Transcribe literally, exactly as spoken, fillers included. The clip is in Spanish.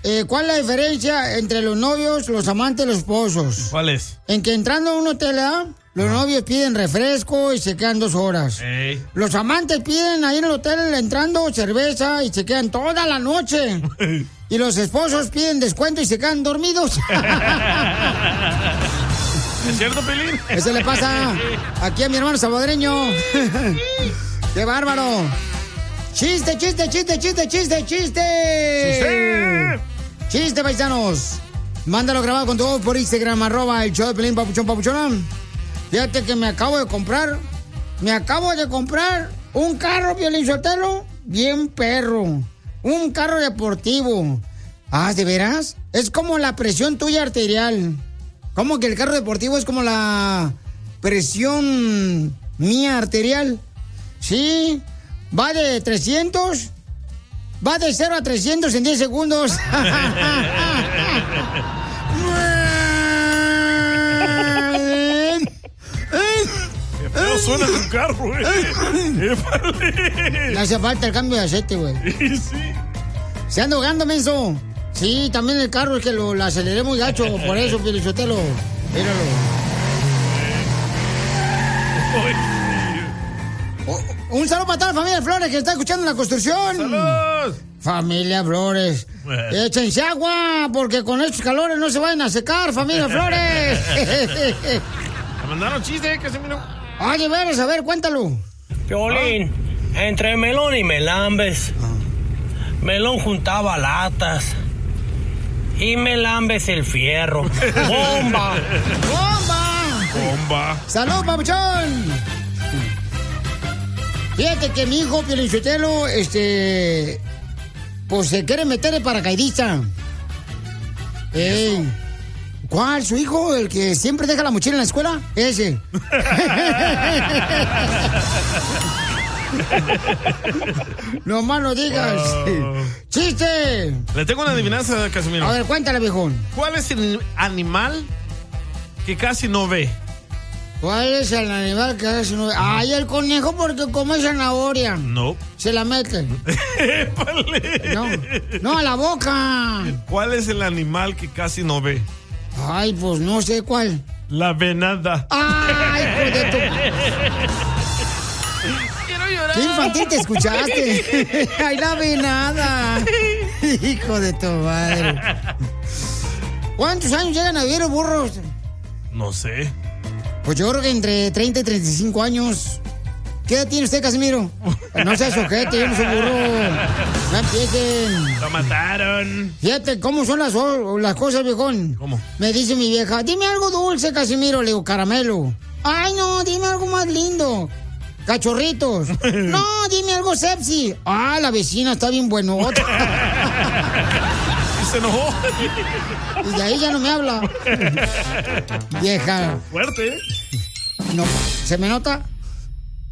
eh, ¿cuál es la diferencia entre los novios, los amantes y los esposos? ¿Cuál es? En que entrando a un hotel, ¿eh? Los novios piden refresco y se quedan dos horas. Ey. Los amantes piden ahí en el hotel entrando cerveza y se quedan toda la noche. Y los esposos piden descuento y se quedan dormidos. ¿Es cierto, Pelín? Eso le pasa aquí a mi hermano salvadoreño. ¡Qué bárbaro! ¡Chiste, chiste, chiste, chiste, chiste, chiste! ¡Chiste! ¡Chiste, paisanos! Mándalo grabado con tu voz por Instagram, arroba el show de Pelín, papuchón, papuchona. Fíjate que me acabo de comprar, me acabo de comprar un carro, Piolín Sotelo, bien perro. Un carro deportivo. Ah, ¿de veras? Es como la presión tuya arterial. ¿Cómo que el carro deportivo es como la presión mía arterial? Sí, va de trescientos, va de cero a trescientos en diez segundos. ¡Qué feo suena tu carro, eh! Le hace falta el cambio de aceite, güey. Sí. Se anda ahogando, menso. Sí, también el carro es que lo, lo aceleré muy gacho, por eso, Pielichotelo. Míralo. Oh, un saludo para toda la familia Flores que está escuchando la construcción. ¡Salud! Familia Flores. Bueno. Échense agua, porque con estos calores no se vayan a secar, familia Flores. ¿Te mandaron chiste, Casimiro? Oye, veres, a ver, cuéntalo. Piolín, ¿Ah? entre Melón y Melambes, Ah. Melón juntaba latas y Melambes el fierro. ¡Bomba! ¡Bomba! ¡Bomba! ¡Salud, papuchón! Fíjate que mi hijo, Piolichotelo, este... pues se quiere meter de paracaidista. Ey. ¿Cuál? ¿Su hijo? ¿El que siempre deja la mochila en la escuela? Ese. No más no digas. Oh. ¡Chiste! Le tengo una adivinanza, Casimiro. A ver, cuéntale, viejón. ¿Cuál es el animal que casi no ve? ¿Cuál es el animal que casi no ve? ¡Ay, el conejo porque come zanahoria! No. Se la mete. No, no, a la boca. ¿Cuál es el animal que casi no ve? Ay, pues no sé cuál. La venada. ¡Ay, hijo de tu... Quiero llorar. ¡Qué infantil te escuchaste! ¡Ay, la venada! Hijo de tu madre. ¿Cuántos años llegan a vivir los burros? No sé. Pues yo creo que entre treinta y treinta y cinco años. ¿Qué edad tiene usted, Casimiro? No seas ojete, yo no soy burro. No empiecen. Lo mataron. Fíjate cómo son las, las cosas, viejón. ¿Cómo? Me dice mi vieja, dime algo dulce, Casimiro. Le digo, caramelo. Ay, no, dime algo más lindo. Cachorritos. No, dime algo sepsi. Ah, la vecina está bien buenota. Y se enojó. Y de ahí ya no me habla. Vieja. Fuerte, ¿eh? No, ¿se me nota?